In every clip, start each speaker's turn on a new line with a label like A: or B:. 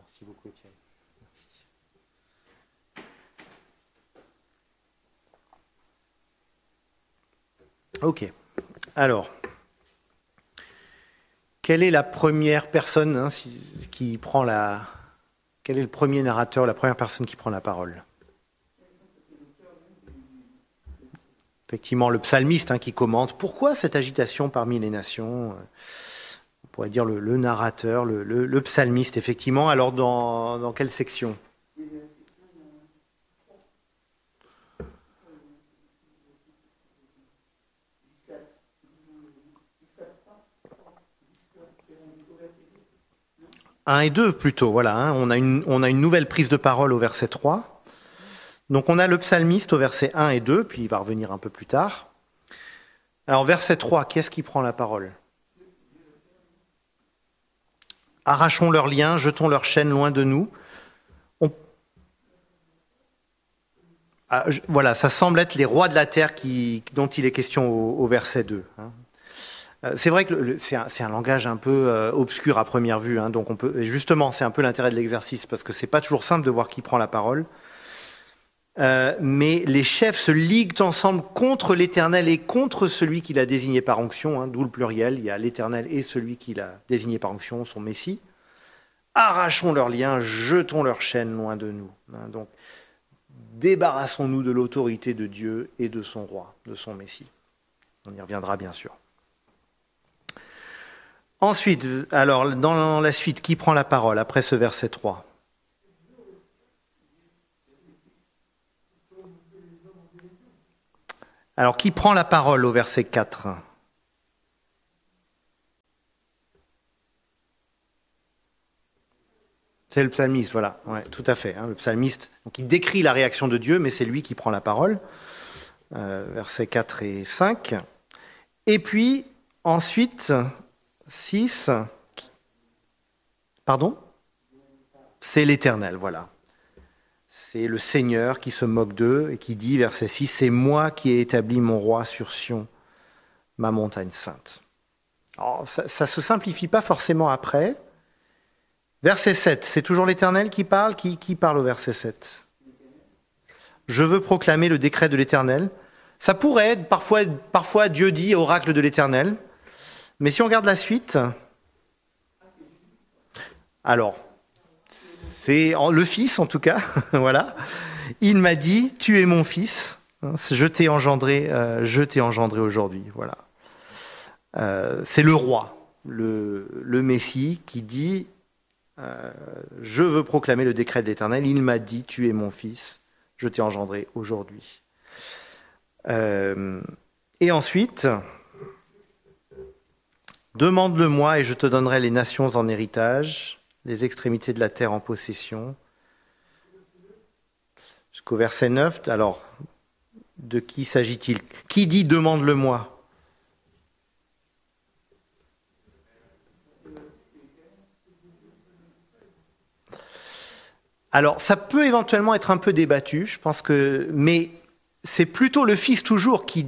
A: Merci beaucoup, Thierry. Merci. Ok. Alors, quelle est la première personne qui prend la... Quel est le premier narrateur, la première personne qui prend la parole? Effectivement, le psalmiste qui commente. Pourquoi cette agitation parmi les nations? On pourrait dire le narrateur, le psalmiste, effectivement. Alors, dans quelle section? Un et 2 plutôt, voilà. On a une nouvelle prise de parole au verset 3. Donc on a le psalmiste au verset 1 et 2, puis il va revenir un peu plus tard. Alors verset 3, qui est-ce qui prend la parole? Arrachons leurs liens, jetons leurs chaînes loin de nous. Voilà, ça semble être les rois de la terre dont il est question au verset 2. C'est vrai que c'est un langage un peu obscur à première vue, donc justement, c'est un peu l'intérêt de l'exercice, parce que c'est pas toujours simple de voir qui prend la parole. Mais les chefs se liguent ensemble contre l'Éternel et contre celui qu'il a désigné par onction, d'où le pluriel, il y a l'Éternel et celui qu'il a désigné par onction, son Messie. Arrachons leurs liens, jetons leurs chaînes loin de nous. Donc, débarrassons-nous de l'autorité de Dieu et de son roi, de son Messie. On y reviendra bien sûr. Ensuite, alors, dans la suite, qui prend la parole après ce verset 3? Alors, qui prend la parole au verset 4? C'est le psalmiste, voilà. Ouais, tout à fait. Le psalmiste, donc il décrit la réaction de Dieu, mais c'est lui qui prend la parole. Versets 4 et 5. Et puis, ensuite, 6. Pardon? C'est l'Éternel, voilà. C'est le Seigneur qui se moque d'eux et qui dit, verset 6, « C'est moi qui ai établi mon roi sur Sion, ma montagne sainte. » Alors, ça ne se simplifie pas forcément après. Verset 7, c'est toujours l'Éternel qui parle. Qui parle au verset 7? « Je veux proclamer le décret de l'Éternel. » Ça pourrait être, parfois Dieu dit oracle de l'Éternel. Mais si on regarde la suite, alors, c'est le Fils en tout cas, voilà. Il m'a dit, tu es mon Fils, je t'ai engendré aujourd'hui, voilà. C'est le roi, le Messie qui dit, je veux proclamer le décret de l'Éternel, il m'a dit, tu es mon Fils, je t'ai engendré aujourd'hui. Et ensuite, demande-le-moi et je te donnerai les nations en héritage, les extrémités de la terre en possession. Jusqu'au verset 9, alors, de qui s'agit-il? Qui dit « demande-le-moi » ? Alors, ça peut éventuellement être un peu débattu, je pense que... Mais c'est plutôt le Fils toujours qui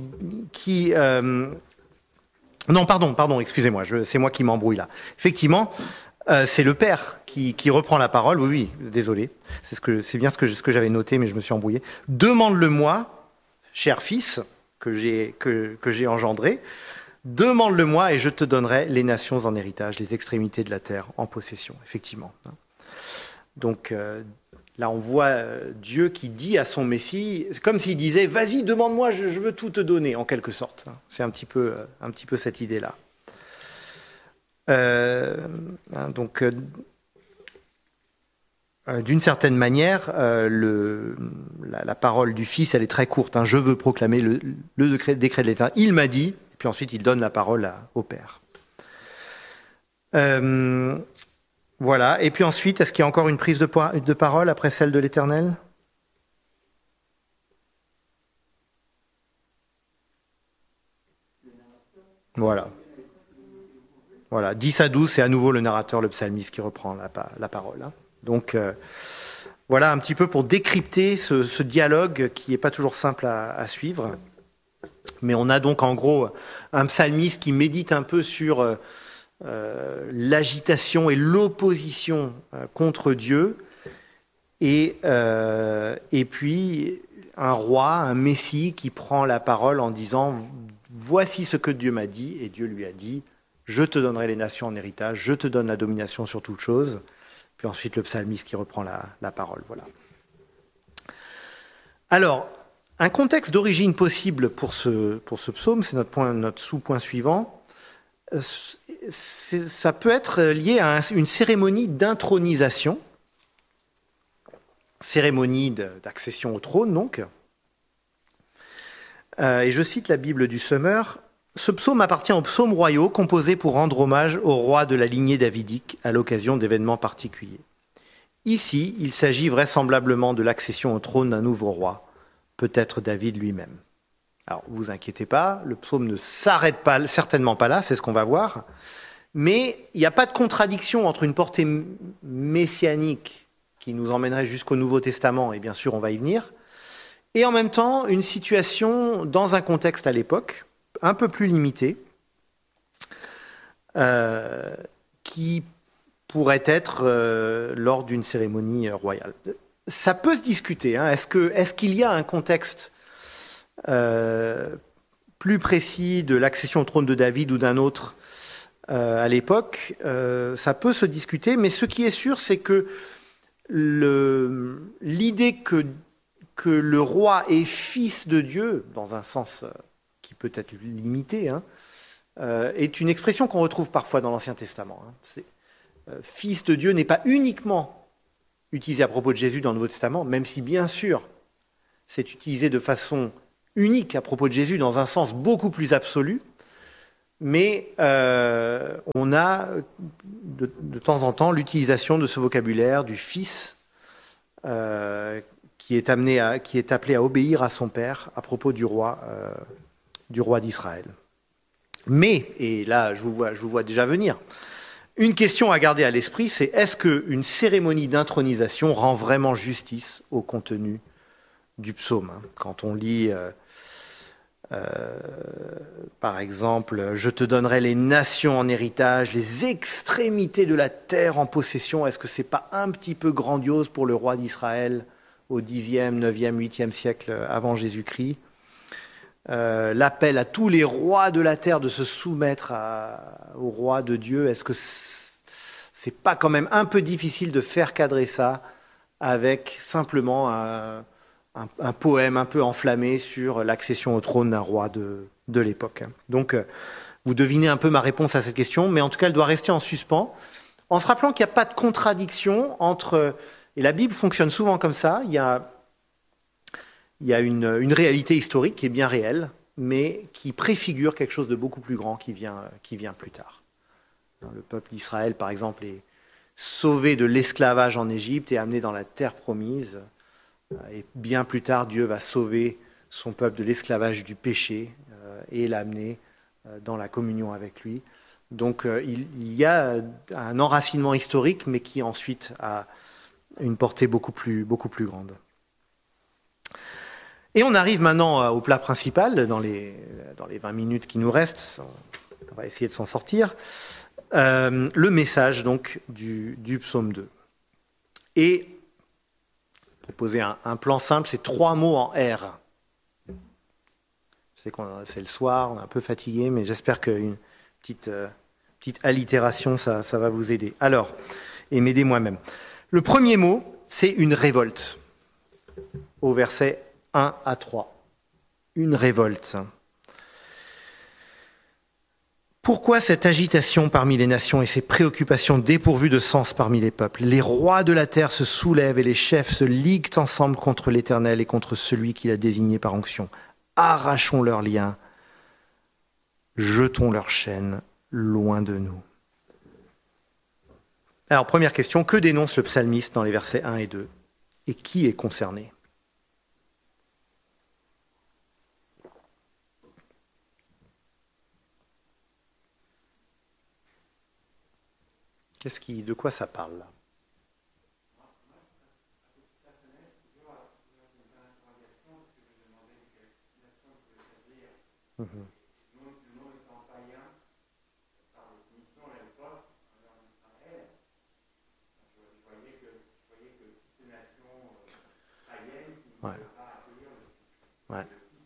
A: Non, pardon, excusez-moi, c'est moi qui m'embrouille là. Effectivement, c'est le Père qui reprend la parole. Oui, désolé. C'est bien ce que j'avais noté, mais je me suis embrouillé. Demande-le-moi, cher Fils, que j'ai engendré. Demande-le-moi et je te donnerai les nations en héritage, les extrémités de la terre en possession, effectivement. Donc là, on voit Dieu qui dit à son Messie, comme s'il disait « Vas-y, demande-moi, je veux tout te donner », en quelque sorte. C'est un petit peu cette idée-là. Donc, d'une certaine manière, la parole du Fils, elle est très courte. Je veux proclamer le décret de l'Éternel. Il m'a dit, et puis ensuite il donne la parole au Père. Voilà. Et puis ensuite, est-ce qu'il y a encore une prise de parole après celle de l'Éternel? Voilà. 10 à 12, c'est à nouveau le narrateur, le psalmiste, qui reprend la parole. Donc, voilà un petit peu pour décrypter ce dialogue qui n'est pas toujours simple à suivre. Mais on a donc en gros un psalmiste qui médite un peu sur l'agitation et l'opposition contre Dieu, et puis un roi, un messie qui prend la parole en disant « Voici ce que Dieu m'a dit », et Dieu lui a dit « Je te donnerai les nations en héritage, je te donne la domination sur toute chose ». Puis ensuite le psalmiste qui reprend la parole. Voilà. Alors, un contexte d'origine possible pour ce psaume, c'est notre sous-point suivant. Ça peut être lié à une cérémonie d'intronisation, cérémonie d'accession au trône donc. Et je cite la Bible du Semeur. Ce psaume appartient aux psaumes royaux composés pour rendre hommage au roi de la lignée davidique à l'occasion d'événements particuliers. Ici, il s'agit vraisemblablement de l'accession au trône d'un nouveau roi, peut-être David lui-même. Alors, vous inquiétez pas, le psaume ne s'arrête pas, certainement pas là, c'est ce qu'on va voir, mais il n'y a pas de contradiction entre une portée messianique qui nous emmènerait jusqu'au Nouveau Testament, et bien sûr on va y venir, et en même temps une situation dans un contexte à l'époque, un peu plus limité, qui pourrait être lors d'une cérémonie royale. Ça peut se discuter, hein. Est-ce qu'il y a un contexte plus précis de l'accession au trône de David ou d'un autre à l'époque? Ça peut se discuter, mais ce qui est sûr, c'est que l'idée que le roi est fils de Dieu, dans un sens qui peut être limité, hein, est une expression qu'on retrouve parfois dans l'Ancien Testament. Hein. Fils de Dieu n'est pas uniquement utilisé à propos de Jésus dans le Nouveau Testament, même si bien sûr c'est utilisé de façon unique à propos de Jésus dans un sens beaucoup plus absolu, mais on a de temps en temps l'utilisation de ce vocabulaire du fils qui est appelé à obéir à son père à propos du roi d'Israël. Mais, et là je vous vois déjà venir, une question à garder à l'esprit, c'est est-ce qu'une cérémonie d'intronisation rend vraiment justice au contenu du psaume? Quand on lit, par exemple, « Je te donnerai les nations en héritage, les extrémités de la terre en possession », est-ce que c'est pas un petit peu grandiose pour le roi d'Israël au 10e, 9e, 8e siècle avant Jésus-Christ? L'appel à tous les rois de la terre de se soumettre au roi de Dieu, est-ce que c'est pas quand même un peu difficile de faire cadrer ça avec simplement un poème un peu enflammé sur l'accession au trône d'un roi de l'époque? Donc, vous devinez un peu ma réponse à cette question, mais en tout cas, elle doit rester en suspens, en se rappelant qu'il n'y a pas de contradiction entre... Et la Bible fonctionne souvent comme ça, il y a une réalité historique qui est bien réelle, mais qui préfigure quelque chose de beaucoup plus grand qui vient plus tard. Le peuple d'Israël, par exemple, est sauvé de l'esclavage en Égypte et amené dans la terre promise. Et bien plus tard, Dieu va sauver son peuple de l'esclavage du péché et l'amener dans la communion avec lui. Donc il y a un enracinement historique, mais qui ensuite a une portée beaucoup plus grande. Et on arrive maintenant au plat principal, dans les 20 minutes qui nous restent, on va essayer de s'en sortir, le message donc du psaume 2. Et proposer un plan simple, c'est 3 mots en R. Je sais que c'est le soir, on est un peu fatigué, mais j'espère qu'une petite allitération, ça va vous aider. Alors, et m'aider moi-même. Le premier mot, c'est une révolte, au verset 1 à 3. Une révolte. Pourquoi cette agitation parmi les nations et ces préoccupations dépourvues de sens parmi les peuples? Les rois de la terre se soulèvent et les chefs se liguent ensemble contre l'Éternel et contre celui qui l'a désigné par onction. Arrachons leurs liens, jetons leurs chaînes loin de nous. Alors, première question, que dénonce le psalmiste dans les versets 1 et 2? Et qui est concerné? De quoi ça parle là? Ouais.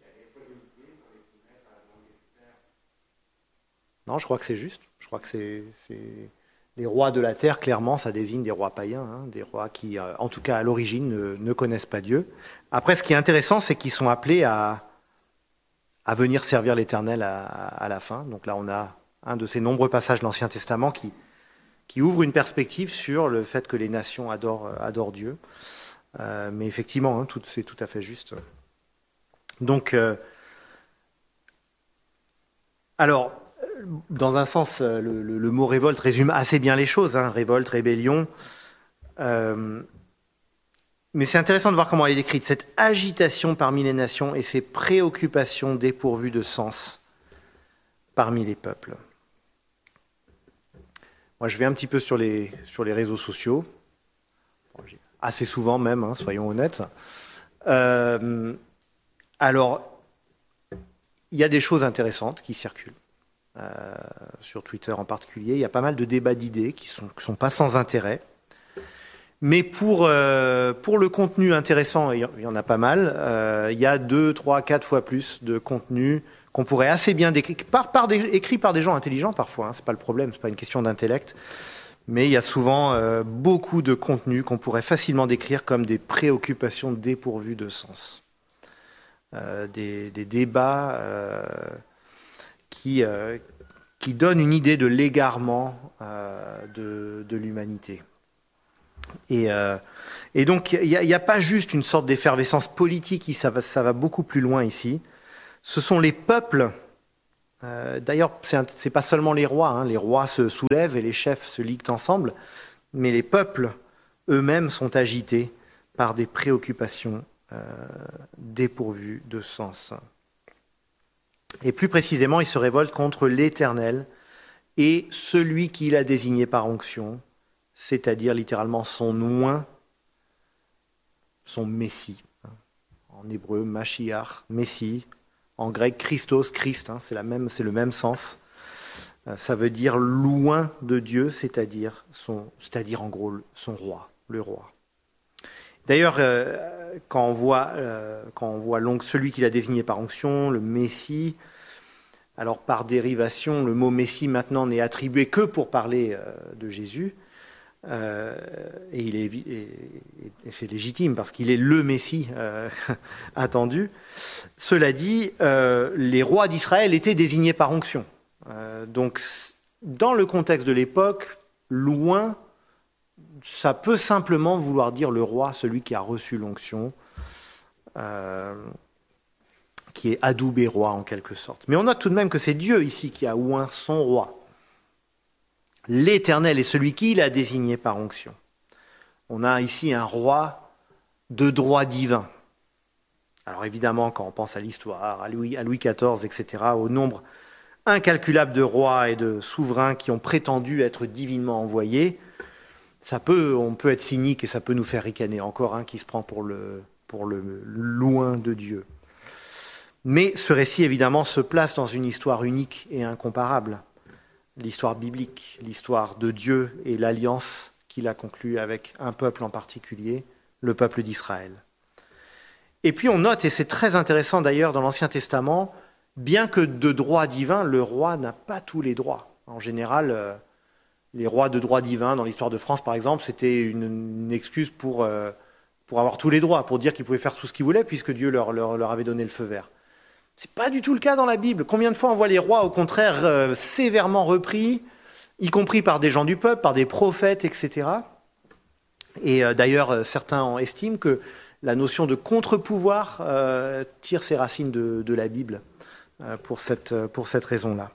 A: Non, je crois que c'est juste. Je crois que c'est... Les rois de la terre, clairement, ça désigne des rois païens, hein, des rois qui, en tout cas à l'origine, ne connaissent pas Dieu. Après, ce qui est intéressant, c'est qu'ils sont appelés à venir servir l'Éternel à la fin. Donc là, on a un de ces nombreux passages de l'Ancien Testament qui ouvre une perspective sur le fait que les nations adorent Dieu. Mais effectivement, hein, c'est tout à fait juste. Donc, alors, dans un sens, le mot révolte résume assez bien les choses, hein, révolte, rébellion. Mais c'est intéressant de voir comment elle est décrite, cette agitation parmi les nations et ces préoccupations dépourvues de sens parmi les peuples. Moi, je vais un petit peu sur les réseaux sociaux, assez souvent même, hein, soyons honnêtes. Alors, il y a des choses intéressantes qui circulent. Sur Twitter en particulier, il y a pas mal de débats d'idées qui sont pas sans intérêt. Mais pour le contenu intéressant, il y en a pas mal, il y a 2, 3, 4 fois plus de contenu qu'on pourrait assez bien décrire, écrit par des gens intelligents parfois, hein, c'est pas le problème, c'est pas une question d'intellect, mais il y a souvent beaucoup de contenu qu'on pourrait facilement décrire comme des préoccupations dépourvues de sens. Des débats qui donnent une idée de l'égarement de l'humanité. Et donc, il n'y a pas juste une sorte d'effervescence politique, ça va beaucoup plus loin ici. Ce sont les peuples, d'ailleurs, c'est pas seulement les rois, hein, les rois se soulèvent et les chefs se liguent ensemble, mais les peuples eux-mêmes sont agités par des préoccupations dépourvues de sens. Et plus précisément, ils se révoltent contre l'Éternel et celui qu'il a désigné par onction, c'est-à-dire littéralement son oint, son Messie. En hébreu, Mashiach, Messie. En grec, Christos, Christ, hein, c'est le même sens. Ça veut dire loin de Dieu, c'est-à-dire en gros son roi, le roi. D'ailleurs, quand on voit celui qu'il a désigné par onction, le Messie, alors par dérivation, le mot Messie maintenant n'est attribué que pour parler de Jésus. Et c'est légitime parce qu'il est le Messie attendu. Cela dit, les rois d'Israël étaient désignés par onction. Donc, dans le contexte de l'époque, loin, ça peut simplement vouloir dire le roi, celui qui a reçu l'onction, qui est adoubé roi en quelque sorte. Mais on note tout de même que c'est Dieu ici qui a oint son roi. L'Éternel est celui qui l'a désigné par onction. On a ici un roi de droit divin. Alors évidemment, quand on pense à l'histoire, à Louis XIV, etc., au nombre incalculable de rois et de souverains qui ont prétendu être divinement envoyés, on peut être cynique et ça peut nous faire ricaner. Encore un qui se prend pour le loin de Dieu. Mais ce récit, évidemment, se place dans une histoire unique et incomparable. L'histoire biblique, l'histoire de Dieu et l'alliance qu'il a conclue avec un peuple en particulier, le peuple d'Israël. Et puis on note, et c'est très intéressant d'ailleurs dans l'Ancien Testament, bien que de droit divin, le roi n'a pas tous les droits. En général, les rois de droit divin, dans l'histoire de France par exemple, c'était une excuse pour avoir tous les droits, pour dire qu'ils pouvaient faire tout ce qu'ils voulaient, puisque Dieu leur avait donné le feu vert. C'est pas du tout le cas dans la Bible. Combien de fois on voit les rois, au contraire, sévèrement repris, y compris par des gens du peuple, par des prophètes, etc. Et d'ailleurs, certains estiment que la notion de contre-pouvoir tire ses racines de la Bible pour cette raison-là.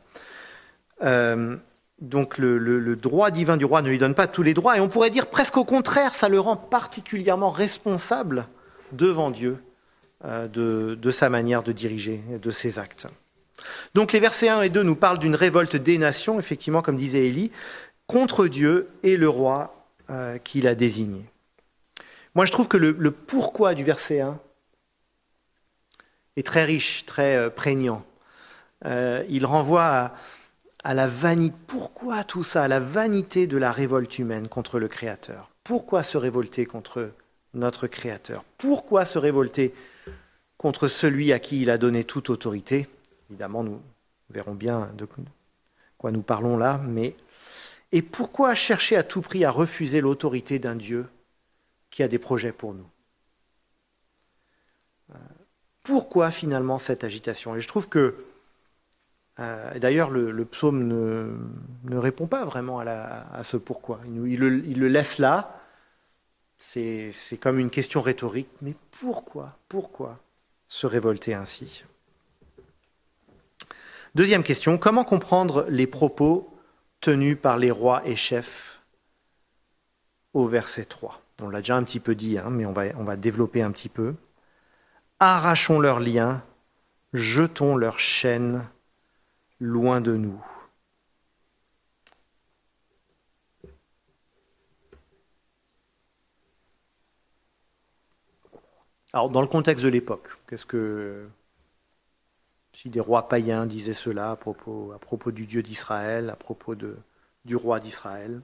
A: Donc le droit divin du roi ne lui donne pas tous les droits, et on pourrait dire presque au contraire, ça le rend particulièrement responsable devant Dieu de sa manière de diriger, de ses actes. Donc les versets 1 et 2 nous parlent d'une révolte des nations, effectivement, comme disait Élie, contre Dieu et le roi qu'il a désigné. Moi, je trouve que le pourquoi du verset 1 est très riche, très prégnant. Il renvoie à la vanité. Pourquoi tout ça? À la vanité de la révolte humaine contre le Créateur. Pourquoi se révolter contre notre Créateur? Pourquoi se révolter contre celui à qui il a donné toute autorité. Évidemment, nous verrons bien de quoi nous parlons là, mais et pourquoi chercher à tout prix à refuser l'autorité d'un Dieu qui a des projets pour nous? Pourquoi finalement cette agitation? Et je trouve que, d'ailleurs, le psaume ne répond pas vraiment à ce pourquoi. Il le laisse là. C'est comme une question rhétorique. Mais pourquoi se révolter ainsi? Deuxième question, comment comprendre les propos tenus par les rois et chefs au verset 3? On l'a déjà un petit peu dit, mais on va développer un petit peu. Arrachons leurs liens, jetons leurs chaînes loin de nous. Alors, dans le contexte de l'époque, si des rois païens disaient cela à propos du Dieu d'Israël, à propos du roi d'Israël?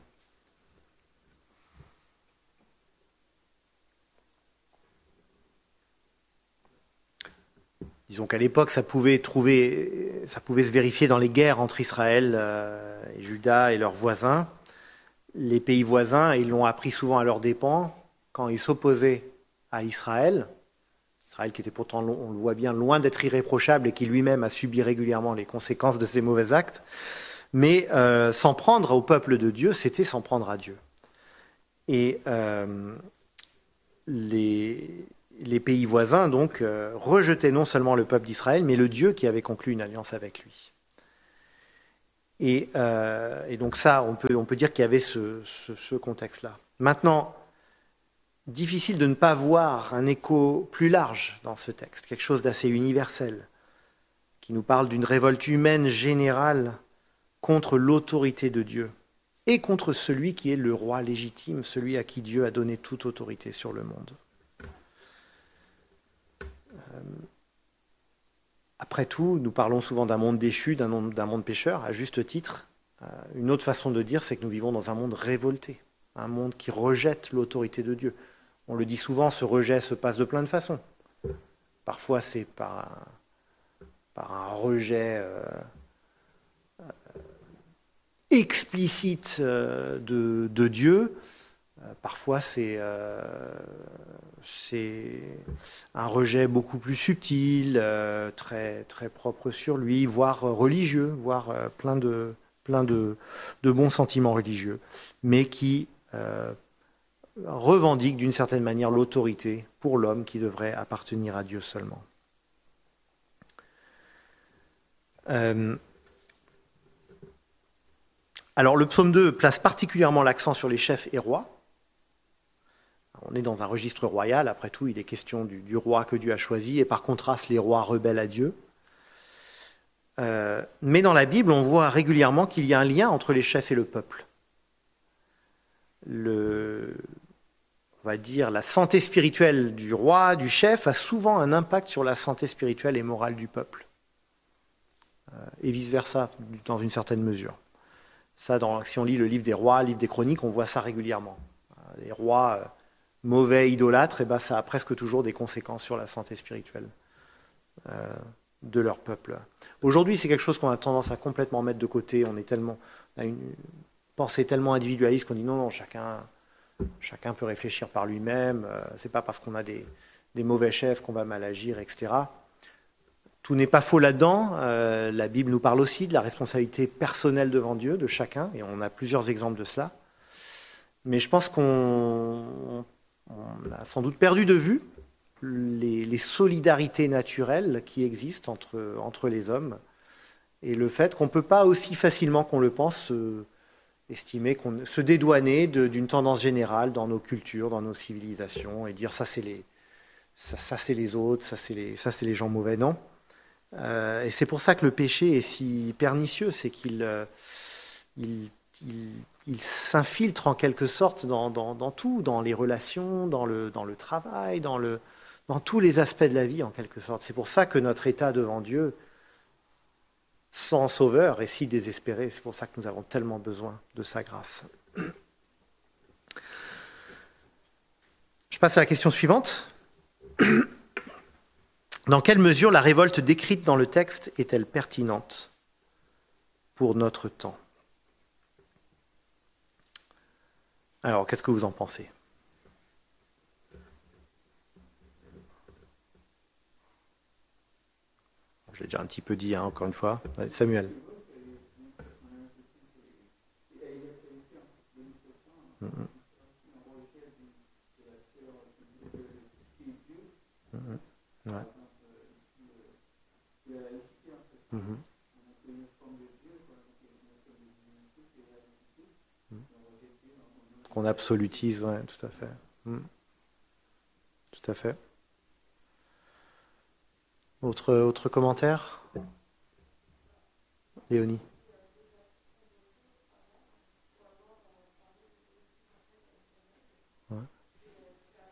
A: Disons qu'à l'époque, ça pouvait se vérifier dans les guerres entre Israël et Juda et leurs voisins. Les pays voisins, ils l'ont appris souvent à leurs dépens, quand ils s'opposaient à Israël qui était pourtant, on le voit bien, loin d'être irréprochable et qui lui-même a subi régulièrement les conséquences de ses mauvais actes. Mais s'en prendre au peuple de Dieu, c'était s'en prendre à Dieu. Et les pays voisins, donc, rejetaient non seulement le peuple d'Israël, mais le Dieu qui avait conclu une alliance avec lui. Et donc ça, on peut dire qu'il y avait ce contexte-là. Maintenant, difficile de ne pas voir un écho plus large dans ce texte, quelque chose d'assez universel, qui nous parle d'une révolte humaine générale contre l'autorité de Dieu et contre celui qui est le roi légitime, celui à qui Dieu a donné toute autorité sur le monde. Après tout, nous parlons souvent d'un monde déchu, d'un monde pécheur, à juste titre. Une autre façon de dire, c'est que nous vivons dans un monde révolté, un monde qui rejette l'autorité de Dieu. On le dit souvent, ce rejet se passe de plein de façons. Parfois, c'est par un rejet explicite de Dieu. Parfois, c'est un rejet beaucoup plus subtil, très, très propre sur lui, voire religieux, voire plein de bons sentiments religieux, mais qui revendique d'une certaine manière l'autorité pour l'homme qui devrait appartenir à Dieu seulement. Alors le psaume 2 place particulièrement l'accent sur les chefs et rois. On est dans un registre royal, après tout il est question du roi que Dieu a choisi, et par contraste les rois rebelles à Dieu. Mais dans la Bible, on voit régulièrement qu'il y a un lien entre les chefs et le peuple. On va dire, la santé spirituelle du roi, du chef, a souvent un impact sur la santé spirituelle et morale du peuple. Et vice-versa, dans une certaine mesure. Ça, si on lit le livre des rois, le livre des chroniques, on voit ça régulièrement. Les rois mauvais, idolâtres, et ben, ça a presque toujours des conséquences sur la santé spirituelle de leur peuple. Aujourd'hui, c'est quelque chose qu'on a tendance à complètement mettre de côté. On a une pensée tellement individualiste qu'on dit non, chacun peut réfléchir par lui-même. C'est pas parce qu'on a des mauvais chefs qu'on va mal agir, etc. Tout n'est pas faux là-dedans. La Bible nous parle aussi de la responsabilité personnelle devant Dieu de chacun, et on a plusieurs exemples de cela. Mais je pense qu'on a sans doute perdu de vue les solidarités naturelles qui existent entre les hommes, et le fait qu'on ne peut pas aussi facilement qu'on le pense se dédouaner d'une tendance générale dans nos cultures, dans nos civilisations, et dire ça c'est les autres, ça c'est les gens mauvais. Non. Et c'est pour ça que le péché est si pernicieux, c'est qu'il s'infiltre en quelque sorte dans tout, dans les relations, dans le travail, dans tous les aspects de la vie en quelque sorte. C'est pour ça que notre état devant Dieu, sans sauveur, est si désespéré. C'est pour ça que nous avons tellement besoin de sa grâce. Je passe à la question suivante. Dans quelle mesure la révolte décrite dans le texte est-elle pertinente pour notre temps? Alors, qu'est-ce que vous en pensez? Je l'ai déjà un petit peu dit, hein, encore une fois. Allez, Samuel. Mhm. Mhm. Ouais. Mhm. Qu'on absolutise, ouais, tout à fait. Mhm. Tout à fait. Autre commentaire, Léonie? Ouais.